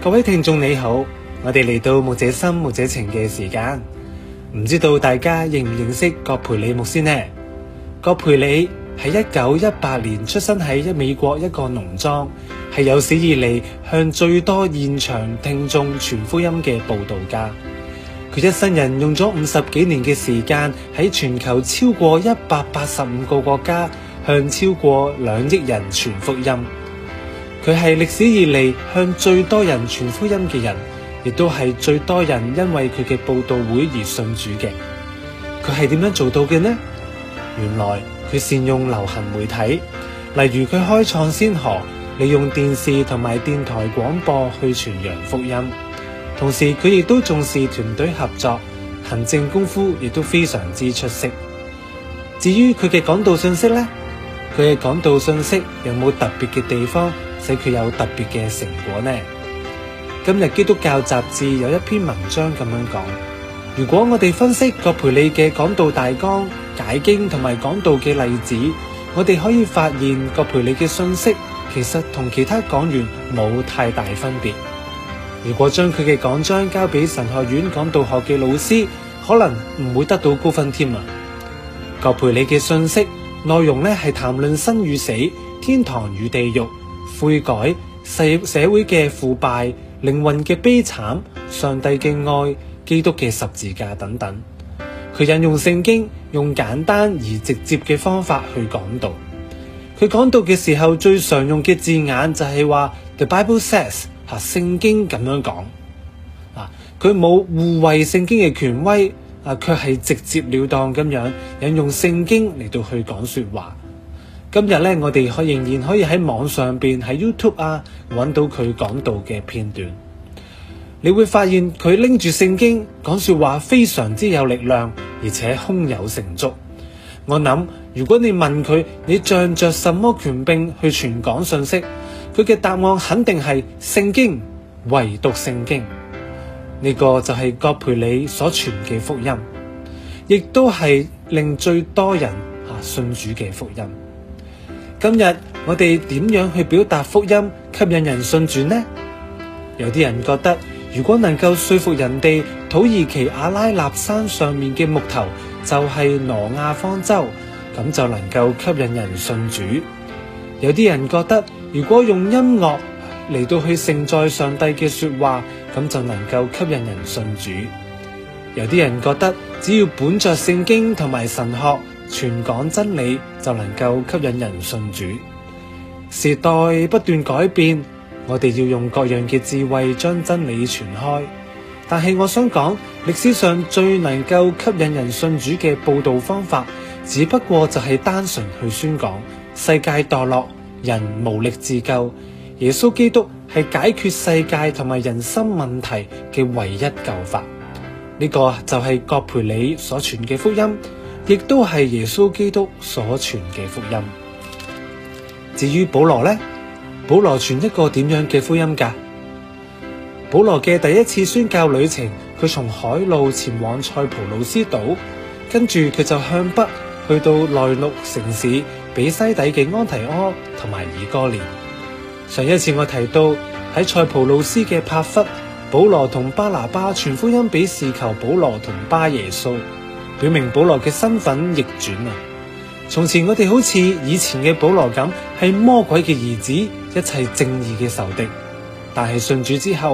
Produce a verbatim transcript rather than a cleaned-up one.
各位聽眾你好，我哋嚟到牧者心牧者情嘅時間，唔知道大家認唔認識葛培理牧師呢？葛培理係一九一八年出生喺一美國一個農莊，係有史以嚟向最多現場聽眾傳福音嘅佈道家。佢一生人用咗五十幾年嘅時間，喺全球超過一百八十五個國家向超過兩億人傳福音。佢係歷史以嚟向最多人傳福音嘅人，亦都係最多人因為佢嘅佈道會而信主嘅。佢係點樣做到嘅呢？原來佢善用流行媒體，例如佢開創先河，利用電視同埋電台廣播去傳揚福音。同時佢亦都重視團隊合作，行政功夫亦都非常之出色。至於佢嘅講道信息呢？佢嘅講道信息有冇特別嘅地方使佢有特別嘅成果呢？今日基督教雜誌有一篇文章咁樣講，如果我哋分析葛培理嘅講道大綱、解經同埋講道嘅例子，我哋可以發現葛培理嘅信息其實同其他講員冇太大分別。如果將佢嘅講章交俾神學院講道學嘅老師，可能唔會得到高分添啊！葛培理嘅信息內容咧係談論生與死、天堂與地獄、悔改、社社會嘅腐敗、靈魂嘅悲慘、上帝嘅愛、基督嘅十字架等等。佢引用聖經，用簡單而直接嘅方法去講道。佢講道嘅時候最常用嘅字眼就係話 The Bible says， 吓，聖經咁樣講。啊，佢冇護衛聖經嘅權威，啊，卻係直接了當咁樣引用聖經嚟到去講說話。今日咧，我哋可仍然可以喺網上邊喺 YouTube 啊揾到佢講道嘅片段。你會發現佢拎住聖經講說話非常之有力量，而且胸有成竹。我諗如果你問佢，你仗着什麼權柄去傳講信息，佢嘅答案肯定係聖經，唯獨聖經。呢個就係葛培理所傳嘅福音，亦都係令最多人吓信主嘅福音。今日我哋點樣去表達福音，吸引人信主呢？有啲人覺得，如果能夠說服人哋土耳其阿拉納山上面嘅木頭就係挪亞方舟，咁就能夠吸引人信主。有啲人覺得，如果用音樂嚟到去承載上帝嘅說話，咁就能夠吸引人信主。有啲人覺得，只要本着聖經同埋神學傳講真理，就能夠吸引人信主。時代不斷改變，我哋要用各樣嘅智慧將真理傳開。但係我想講，歷史上最能夠吸引人信主嘅佈道方法，只不過就係單純去宣講世界墮落，人無力自救，耶穌基督係解決世界同埋人生問題嘅唯一救法。呢個就係葛培理所傳嘅福音，亦都係耶穌基督所傳嘅福音。至於保羅呢？保羅傳一個點樣嘅福音㗎？保羅嘅第一次宣教旅程，佢從海路前往塞浦路斯島，跟住佢就向北去到內陸城市比西底嘅安提阿同埋以哥念。上一次我提到喺塞浦路斯嘅帕弗，保羅同巴拿巴傳福音俾事求保羅同巴耶穌，表明保羅嘅身份逆轉啊！從前我哋好似以前嘅保羅咁，係魔鬼嘅兒子，一切正義嘅仇敵，但係信主之後，